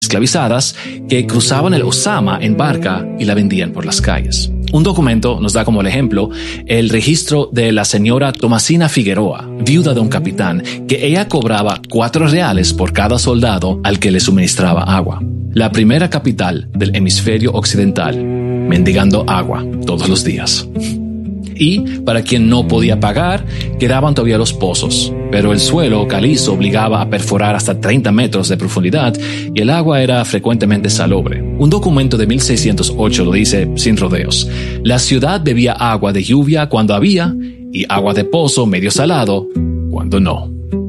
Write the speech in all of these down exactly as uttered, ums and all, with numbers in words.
esclavizadas que cruzaban el Osama en barca y la vendían por las calles. Un documento nos da como ejemplo el registro de la señora Tomasina Figueroa, viuda de un capitán, que ella cobraba cuatro reales por cada soldado al que le suministraba agua. La primera capital del hemisferio occidental, mendigando agua todos los días. Y para quien no podía pagar, quedaban todavía los pozos, pero el suelo calizo obligaba a perforar hasta treinta metros de profundidad y el agua era frecuentemente salobre. Un documento de mil seiscientos ocho lo dice sin rodeos. La ciudad bebía agua de lluvia cuando había y agua de pozo medio salado cuando no.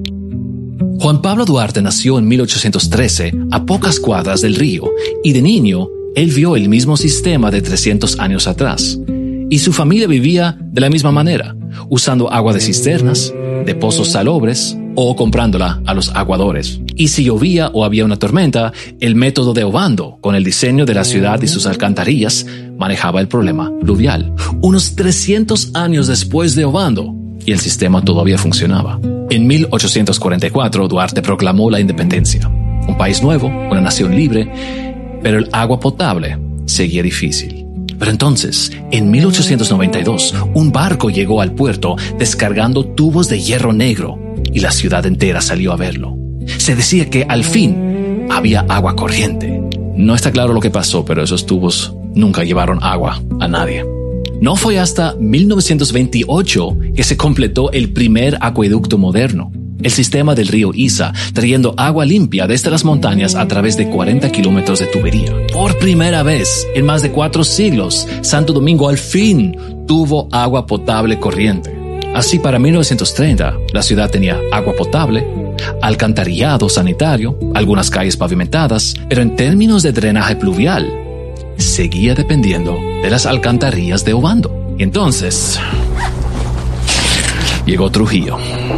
Juan Pablo Duarte nació en mil ochocientos trece a pocas cuadras del río y de niño él vio el mismo sistema de trescientos años atrás. Y su familia vivía de la misma manera, usando agua de cisternas, de pozos salobres o comprándola a los aguadores. Y si llovía o había una tormenta, el método de Obando, con el diseño de la ciudad y sus alcantarillas, manejaba el problema pluvial. Unos trescientos años después de Obando, y el sistema todavía funcionaba. En mil ochocientos cuarenta y cuatro, Duarte proclamó la independencia. Un país nuevo, una nación libre, pero el agua potable seguía difícil. Pero entonces, en mil ochocientos noventa y dos, un barco llegó al puerto descargando tubos de hierro negro y la ciudad entera salió a verlo. Se decía que al fin había agua corriente. No está claro lo que pasó, pero esos tubos nunca llevaron agua a nadie. No fue hasta mil novecientos veintiocho que se completó el primer acueducto moderno. El sistema del río Isa, trayendo agua limpia desde las montañas a través de cuarenta kilómetros de tubería. Por primera vez en más de cuatro siglos, Santo Domingo al fin tuvo agua potable corriente. Así, para mil novecientos treinta, la ciudad tenía agua potable, alcantarillado sanitario, algunas calles pavimentadas, pero en términos de drenaje pluvial, seguía dependiendo de las alcantarillas de Obando. Y entonces, llegó Trujillo.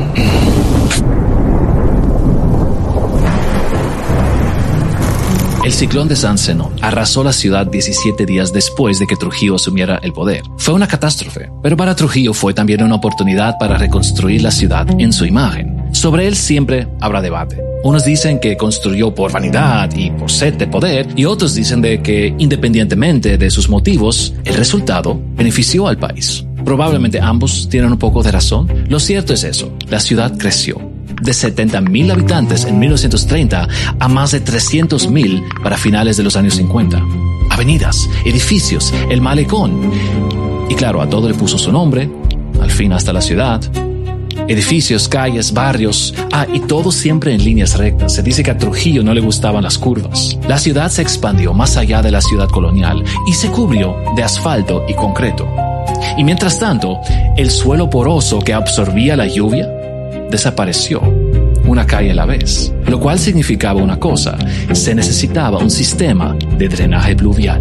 El ciclón de San Zenón arrasó la ciudad diecisiete días después de que Trujillo asumiera el poder. Fue una catástrofe, pero para Trujillo fue también una oportunidad para reconstruir la ciudad en su imagen. Sobre él siempre habrá debate. Unos dicen que construyó por vanidad y por sed de poder, y otros dicen de que, independientemente de sus motivos, el resultado benefició al país. Probablemente ambos tienen un poco de razón. Lo cierto es eso, la ciudad creció. De setenta mil habitantes en mil novecientos treinta a más de trescientos mil para finales de los años cincuenta. Avenidas, edificios, el malecón. Y claro, a todo le puso su nombre, al fin hasta la ciudad. Edificios, calles, barrios, ah, y todo siempre en líneas rectas. Se dice que a Trujillo no le gustaban las curvas. La ciudad se expandió más allá de la ciudad colonial y se cubrió de asfalto y concreto. Y mientras tanto, el suelo poroso que absorbía la lluvia desapareció, una calle a la vez, lo cual significaba una cosa: se necesitaba un sistema de drenaje pluvial.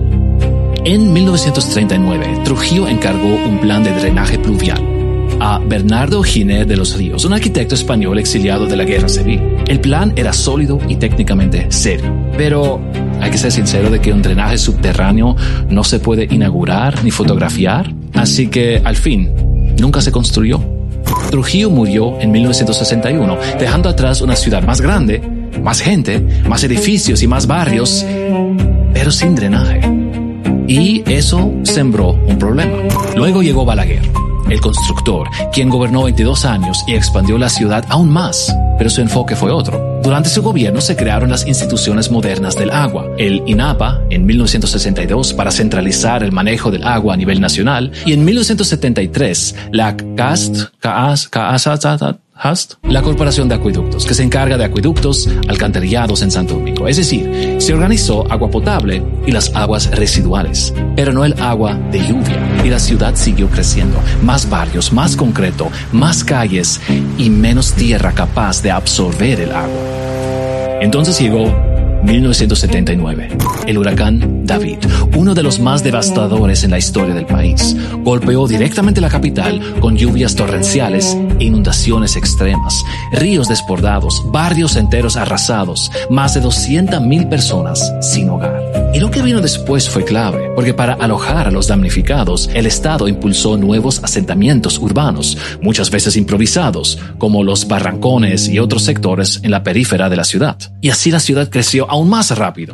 En mil novecientos treinta y nueve, Trujillo encargó un plan de drenaje pluvial a Bernardo Giner de los Ríos, un arquitecto español exiliado de la Guerra Civil. El plan era sólido y técnicamente serio, pero hay que ser sincero de que un drenaje subterráneo no se puede inaugurar ni fotografiar, así que al fin nunca se construyó. Trujillo murió en mil novecientos sesenta y uno, dejando atrás una ciudad más grande, más gente, más edificios y más barrios, pero sin drenaje. Y eso sembró un problema. Luego llegó Balaguer, el constructor, quien gobernó veintidós años y expandió la ciudad aún más, pero su enfoque fue otro. Durante su gobierno se crearon las instituciones modernas del agua, el INAPA en mil novecientos sesenta y dos para centralizar el manejo del agua a nivel nacional, y en mil novecientos setenta y tres la CAST, CAS, CAS, CAST, la Corporación de Acueductos, que se encarga de acueductos alcantarillados en Santo Domingo. Es decir, se organizó agua potable y las aguas residuales, pero no el agua de lluvia. Y la ciudad siguió creciendo. Más barrios, más concreto, más calles y menos tierra capaz de absorber el agua. Entonces llegó mil novecientos setenta y nueve, el huracán David, uno de los más devastadores en la historia del país. Golpeó directamente la capital con lluvias torrenciales e inundaciones extremas, ríos desbordados, barrios enteros arrasados, más de doscientas mil personas sin hogar. Y lo que vino después fue clave, porque para alojar a los damnificados, el Estado impulsó nuevos asentamientos urbanos, muchas veces improvisados, como los barrancones y otros sectores en la periferia de la ciudad. Y así la ciudad creció aún más rápido.